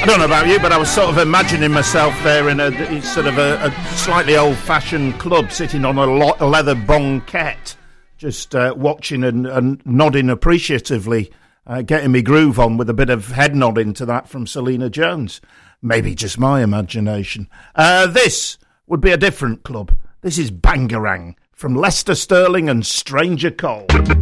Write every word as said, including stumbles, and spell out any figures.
don't know about you, but I was sort of imagining myself there in a sort of a, a slightly old-fashioned club, sitting on a, lo- a leather banquette, just uh, watching and, and nodding appreciatively, uh, getting me groove on with a bit of head nodding to that from Selena Jones. Maybe just my imagination. Uh, this would be a different club. This is Bangarang from Lester Sterling and Stranger Cole.